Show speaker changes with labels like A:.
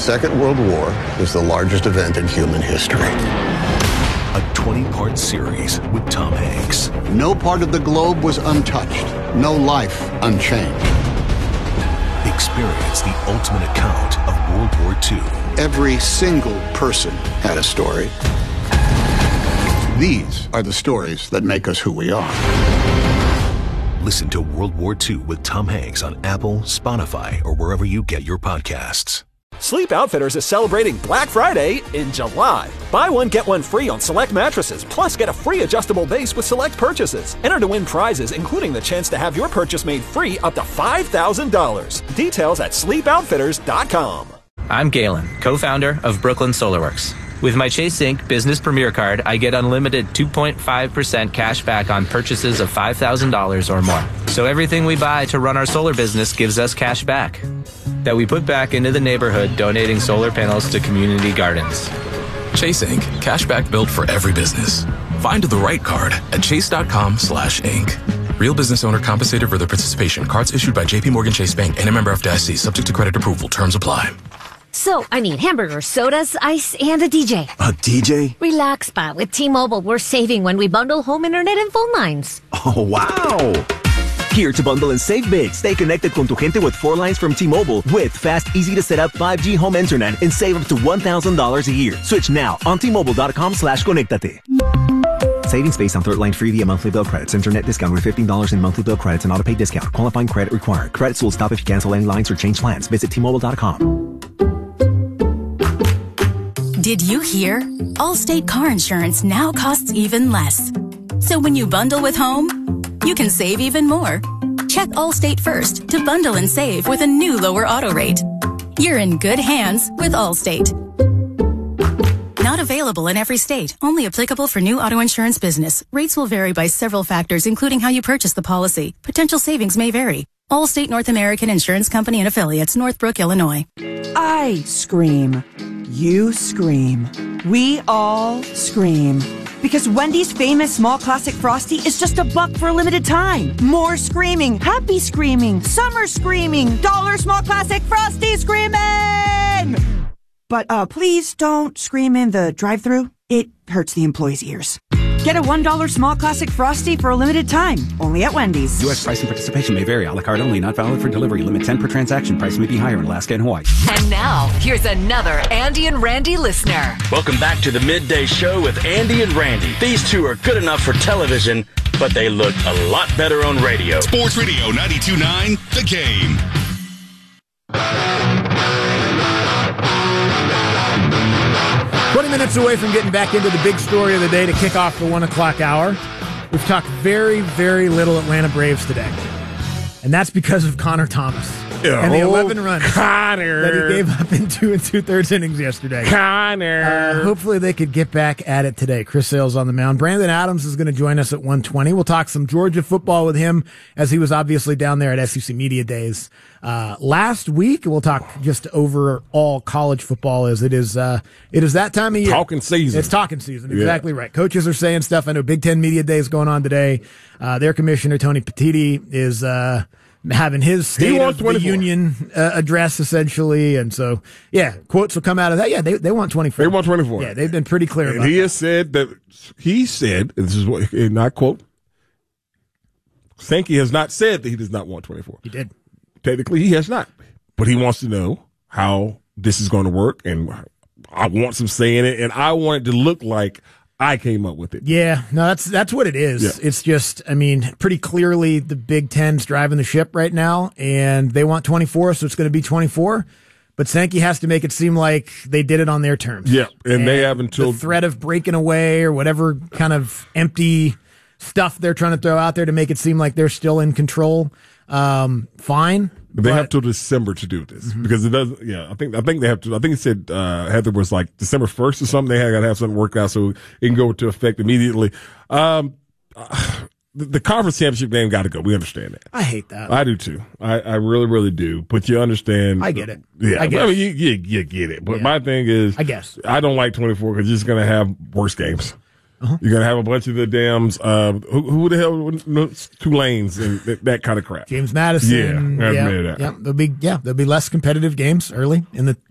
A: Second World War is the largest event in human history.
B: A 20-part series with Tom Hanks.
A: No part of the globe was untouched. No life unchanged.
B: Experience the ultimate account of World War II.
A: Every single person had a story. These are the stories that make us who we are.
B: Listen to World War II with Tom Hanks on Apple, Spotify, or wherever you get your podcasts.
C: Sleep Outfitters is celebrating Black Friday in July. Buy one, get one free on select mattresses, plus get a free adjustable base with select purchases. Enter to win prizes, including the chance to have your purchase made free up to $5,000. Details at sleepoutfitters.com.
D: I'm Galen, co-founder of Brooklyn SolarWorks. With my Chase Inc. Business Premier Card, I get unlimited 2.5% cash back on purchases of $5,000 or more. So everything we buy to run our solar business gives us cash back that we put back into the neighborhood, donating solar panels to community gardens.
E: Chase Inc. Cashback built for every business. Find the right card at chase.com/inc. Real business owner compensated for their participation. Cards issued by J.P. Morgan Chase Bank and a member FDIC. Subject to credit approval. Terms apply.
F: So, I need hamburgers, sodas, ice, and a DJ.
G: A DJ?
F: Relax, Spot. With T-Mobile, we're saving when we bundle home internet and phone lines.
G: Oh, wow! Here to bundle and save big. Stay connected con tu gente with 4 lines from T-Mobile with fast, easy-to-set-up 5G home internet and save up to $1,000 a year. Switch now on T-Mobile.com/conectate. Savings based on third line free via monthly bill credits. Internet discount with $15 in monthly bill credits and auto-pay discount. Qualifying credit required. Credits will stop if you cancel any lines or change plans. Visit T-Mobile.com.
H: Did you hear? Allstate car insurance now costs even less. So when you bundle with home, you can save even more. Check Allstate first to bundle and save with a new lower auto rate. You're in good hands with Allstate. Not available in every state. Only applicable for new auto insurance business. Rates will vary by several factors, including how you purchase the policy. Potential savings may vary. Allstate North American Insurance Company and Affiliates, Northbrook, Illinois.
I: I scream. You scream. We all scream. Because Wendy's famous small classic Frosty is just $1 for a limited time. More screaming, happy screaming, summer screaming, dollar small classic Frosty screaming! But please don't scream in the drive-thru. It hurts the employees' ears. Get a $1 small classic Frosty for a limited time. Only at Wendy's.
J: U.S. price and participation may vary. A la carte only. Not valid for delivery. Limit 10 per transaction. Price may be higher in Alaska and Hawaii.
K: And now, here's another Andy and Randy listener.
L: Welcome back to the Midday Show with Andy and Randy. These two are good enough for television, but they look a lot better on radio.
M: Sports Radio 92.9, The Game.
N: 20 minutes away from getting back into the big story of the day to kick off the 1 o'clock hour. We've talked very, very little Atlanta Braves today. And that's because of Connor Thomas. And the 11 runs that he gave up in 2 2/3 innings yesterday. Hopefully they could get back at it today. Chris Sale's on the mound. Brandon Adams is going to join us at 1:20. We'll talk some Georgia football with him as he was obviously down there at SEC Media Days last week. We'll talk just overall college football as it is that time of year.
O: Talking season.
N: It's talking season. Exactly right. Coaches are saying stuff. I know Big Ten Media Day is going on today. Their commissioner, Tony Petitti, is having his State of the Union address, essentially. And so, quotes will come out of that. Yeah, they want 24.
O: They want 24.
N: Yeah, they've been pretty clear about that.
O: And he said, this is what, and I quote, Sankey has not said that he does not want 24.
N: He did.
O: Technically, he has not. But he wants to know how this is going to work, and I want some say in it, and I want it to look like I came up with it.
N: Yeah, no, that's what it is. Yeah. It's just, I mean, pretty clearly the Big Ten's driving the ship right now, and they want 24, so it's going to be 24. But Sankey has to make it seem like they did it on their terms.
O: Yeah, and they have until
N: the threat of breaking away or whatever kind of empty stuff they're trying to throw out there to make it seem like they're still in control. Fine.
O: They have till December to do this because it does. Yeah, I think they have to. I think it said Heather was like December 1st or something. They got to have something worked out so it can go into effect immediately. The conference championship game got to go. We understand that.
N: I hate that.
O: I do too. I really, really do. But you understand.
N: I get it.
O: Yeah, I mean, you get it. But my thing is,
N: I guess
O: I don't like 24 because you're just gonna have worse games. You're going to have a bunch of the dams, who the hell, Tulanes and that kind of crap.
N: James Madison.
O: Yeah.
N: There'll be less competitive games early in the